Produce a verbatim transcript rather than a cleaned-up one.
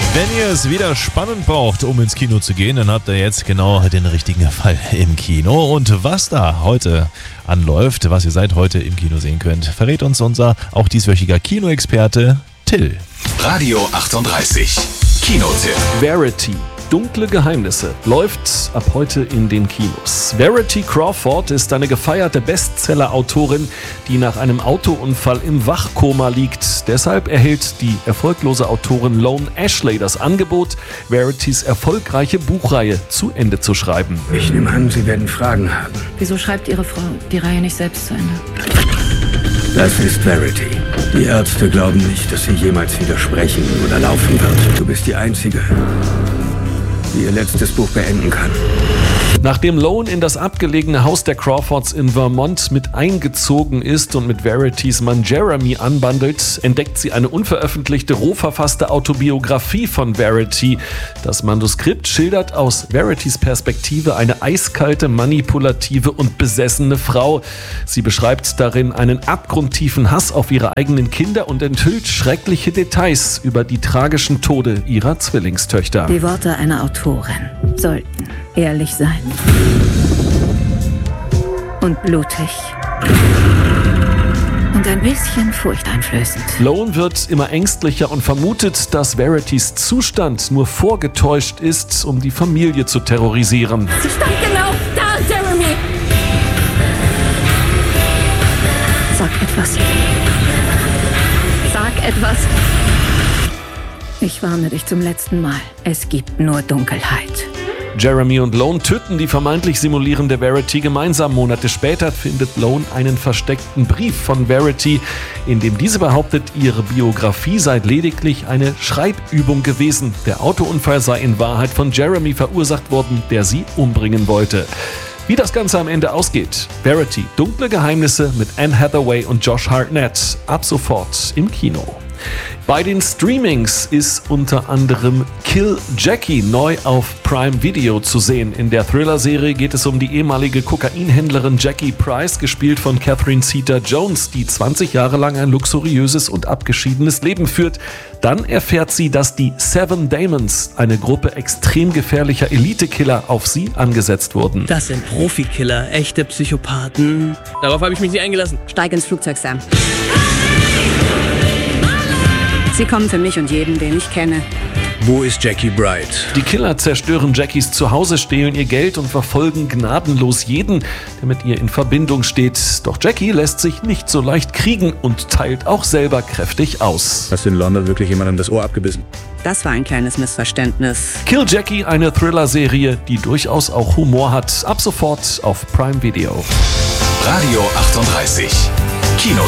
Wenn ihr es wieder spannend braucht, um ins Kino zu gehen, dann habt ihr jetzt genau den richtigen Fall im Kino. Und was da heute anläuft, was ihr seit heute im Kino sehen könnt, verrät uns unser auch dieswöchiger Kinoexperte Till. Radio achtunddreißig, Kinotipp. Verity. Dunkle Geheimnisse läuft ab heute in den Kinos. Verity Crawford ist eine gefeierte Bestseller-Autorin, die nach einem Autounfall im Wachkoma liegt. Deshalb erhält die erfolglose Autorin Lone Ashley das Angebot, Veritys erfolgreiche Buchreihe zu Ende zu schreiben. Ich nehme an, Sie werden Fragen haben. Wieso schreibt Ihre Frau die Reihe nicht selbst zu Ende? Das ist Verity. Die Ärzte glauben nicht, dass sie jemals wieder sprechen oder laufen wird. Du bist die Einzige, die ihr letztes Buch beenden kann. Nachdem Lone in das abgelegene Haus der Crawfords in Vermont mit eingezogen ist und mit Veritys Mann Jeremy anbandelt, entdeckt sie eine unveröffentlichte, roh verfasste Autobiografie von Verity. Das Manuskript schildert aus Veritys Perspektive eine eiskalte, manipulative und besessene Frau. Sie beschreibt darin einen abgrundtiefen Hass auf ihre eigenen Kinder und enthüllt schreckliche Details über die tragischen Tode ihrer Zwillingstöchter. Die Worte einer Autorin sollten ehrlich sein und blutig und ein bisschen furchteinflößend. Lone wird immer ängstlicher und vermutet, dass Veritys Zustand nur vorgetäuscht ist, um die Familie zu terrorisieren. Sie stand genau da, Jeremy! Sag etwas. Sag etwas. Ich warne dich zum letzten Mal. Es gibt nur Dunkelheit. Jeremy und Lone töten die vermeintlich simulierende Verity gemeinsam. Monate später findet Lone einen versteckten Brief von Verity, in dem diese behauptet, ihre Biografie sei lediglich eine Schreibübung gewesen. Der Autounfall sei in Wahrheit von Jeremy verursacht worden, der sie umbringen wollte. Wie das Ganze am Ende ausgeht: Verity, dunkle Geheimnisse mit Anne Hathaway und Josh Hartnett. Ab sofort im Kino. Bei den Streamings ist unter anderem Kill Jackie neu auf Prime Video zu sehen. In der Thriller-Serie geht es um die ehemalige Kokainhändlerin Jackie Price, gespielt von Catherine Zeta-Jones, die zwanzig Jahre lang ein luxuriöses und abgeschiedenes Leben führt. Dann erfährt sie, dass die Seven Demons, eine Gruppe extrem gefährlicher Elite-Killer, auf sie angesetzt wurden. Das sind Profikiller, echte Psychopathen. Darauf habe ich mich nicht eingelassen. Steig ins Flugzeug, Sam. Sie kommen für mich und jeden, den ich kenne. Wo ist Jackie Bright? Die Killer zerstören Jackies Zuhause, stehlen ihr Geld und verfolgen gnadenlos jeden, der mit ihr in Verbindung steht. Doch Jackie lässt sich nicht so leicht kriegen und teilt auch selber kräftig aus. Hast du in London wirklich jemandem das Ohr abgebissen? Das war ein kleines Missverständnis. Kill Jackie, eine Thriller-Serie, die durchaus auch Humor hat. Ab sofort auf Prime Video. Radio achtunddreißig, Kinotipp.